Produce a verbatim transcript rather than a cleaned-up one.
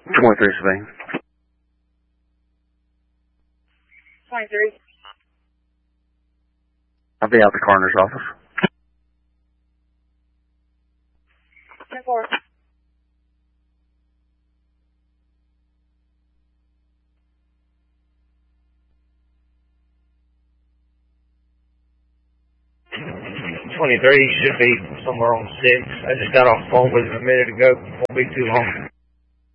twenty-three, Sabine. twenty-three. I'll be out the coroner's office. ten four. twenty-three should be somewhere on six. I just got off the phone with him a minute ago. Won't be too long.